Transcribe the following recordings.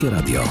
Radio.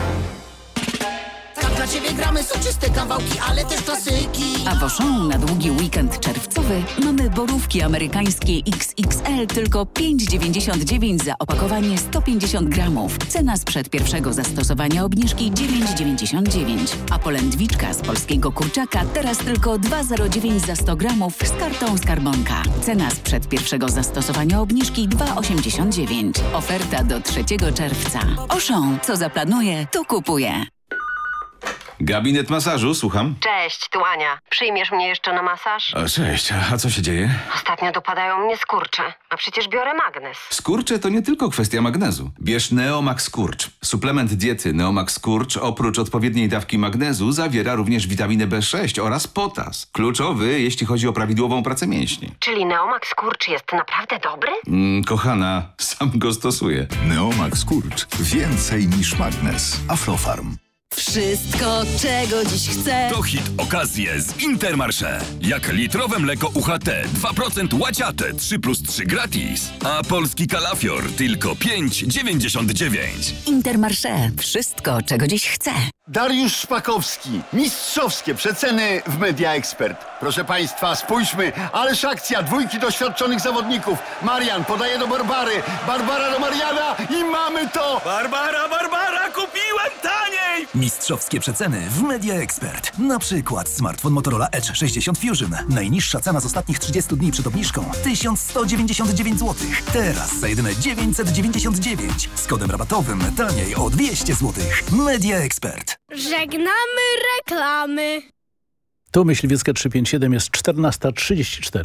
Dla ciebie gramy soczyste kawałki, ale też klasyki. A w Auchan na długi weekend czerwcowy mamy borówki amerykańskie XXL tylko 5,99 za opakowanie 150 gramów. Cena sprzed pierwszego zastosowania obniżki 9,99. A polędwiczka z polskiego kurczaka teraz tylko 2,09 za 100 gramów z kartą Skarbonka. Cena sprzed pierwszego zastosowania obniżki 2,89. Oferta do 3 czerwca. Auchan, co zaplanuje, to kupuje. Gabinet masażu, słucham. Cześć, tu Ania. Przyjmiesz mnie jeszcze na masaż? Cześć, a co się dzieje? Ostatnio dopadają mnie skurcze, a przecież biorę magnes. Skurcze to nie tylko kwestia magnezu. Bierz Neomax Skurcz. Suplement diety Neomax Skurcz oprócz odpowiedniej dawki magnezu zawiera również witaminę B6 oraz potas. Kluczowy, jeśli chodzi o prawidłową pracę mięśni. Czyli Neomax Skurcz jest naprawdę dobry? Kochana, sam go stosuję. Neomax Skurcz. Więcej niż magnes. Aflofarm. Wszystko, czego dziś chcę. To hit okazje z Intermarché. Jak litrowe mleko UHT 2% łaciate 3+3 gratis. A polski kalafior tylko 5,99. Intermarché. Wszystko, czego dziś chcę. Dariusz Szpakowski. Mistrzowskie przeceny w Media Expert. Proszę Państwa, spójrzmy. Ależ akcja, dwójki doświadczonych zawodników. Marian podaje do Barbary. Barbara do Mariana i mamy to! Barbara, kupiłem taniej! Mistrzowskie przeceny w Media Expert. Na przykład smartfon Motorola Edge 60 Fusion. Najniższa cena z ostatnich 30 dni przed obniżką 1199 zł. Teraz za jedyne 999. Z kodem rabatowym taniej o 200 zł. Media Expert. Żegnamy reklamy. Tu Myśliwiecka 357 jest 14:34.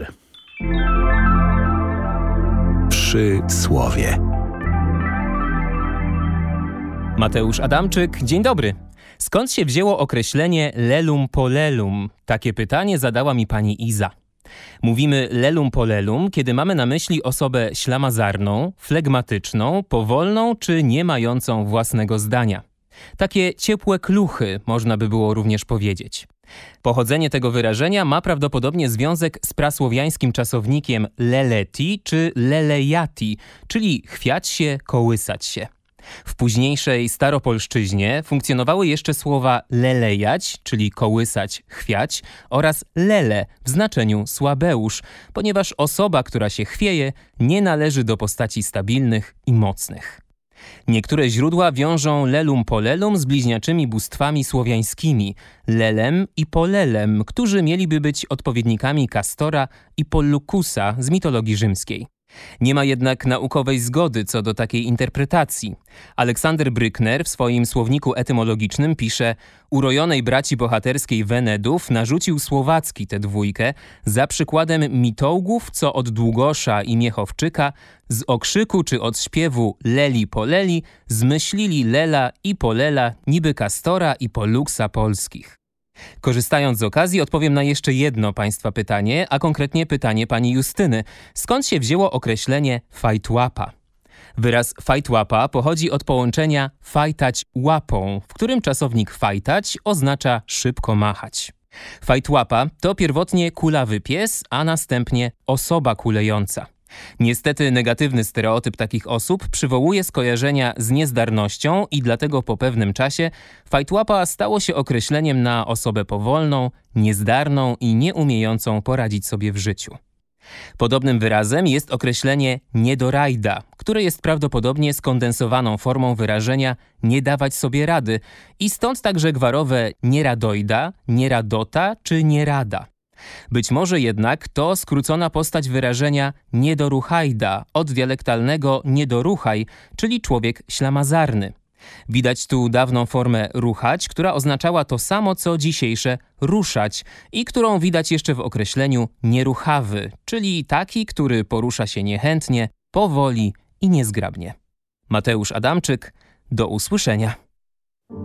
Przysłowie. Mateusz Adamczyk, dzień dobry. Skąd się wzięło określenie lelum polelum? Takie pytanie zadała mi pani Iza. Mówimy lelum polelum, kiedy mamy na myśli osobę ślamazarną, flegmatyczną, powolną czy nie mającą własnego zdania. Takie ciepłe kluchy, można by było również powiedzieć. Pochodzenie tego wyrażenia ma prawdopodobnie związek z prasłowiańskim czasownikiem leleti czy lelejati, czyli chwiać się, kołysać się. W późniejszej staropolszczyźnie funkcjonowały jeszcze słowa lelejać, czyli kołysać, chwiać, oraz lele w znaczeniu słabeusz, ponieważ osoba, która się chwieje, nie należy do postaci stabilnych i mocnych. Niektóre źródła wiążą lelum polelum z bliźniaczymi bóstwami słowiańskimi, Lelem i Polelem, którzy mieliby być odpowiednikami Kastora i Pollukusa z mitologii rzymskiej. Nie ma jednak naukowej zgody co do takiej interpretacji. Aleksander Brückner w swoim słowniku etymologicznym pisze: urojonej braci bohaterskiej Wenedów narzucił Słowacki tę dwójkę za przykładem mitołgów, co od Długosza i Miechowczyka z okrzyku czy od śpiewu leli poleli zmyślili lela i polela niby Kastora i Polluksa polskich. Korzystając z okazji odpowiem na jeszcze jedno państwa pytanie, a konkretnie pytanie pani Justyny. Skąd się wzięło określenie fajtłapa? Wyraz fajtłapa pochodzi od połączenia fajtać łapą, w którym czasownik fajtać oznacza szybko machać. Fajtłapa to pierwotnie kulawy pies, a następnie osoba kulejąca. Niestety negatywny stereotyp takich osób przywołuje skojarzenia z niezdarnością i dlatego po pewnym czasie fajtłapa stało się określeniem na osobę powolną, niezdarną i nieumiejącą poradzić sobie w życiu. Podobnym wyrazem jest określenie niedorajda, które jest prawdopodobnie skondensowaną formą wyrażenia nie dawać sobie rady i stąd także gwarowe nieradojda, nieradota czy nierada. Być może jednak to skrócona postać wyrażenia niedoruchajda od dialektalnego niedoruchaj, czyli człowiek ślamazarny. Widać tu dawną formę ruchać, która oznaczała to samo co dzisiejsze ruszać i którą widać jeszcze w określeniu nieruchawy, czyli taki, który porusza się niechętnie, powoli i niezgrabnie. Mateusz Adamczyk, do usłyszenia.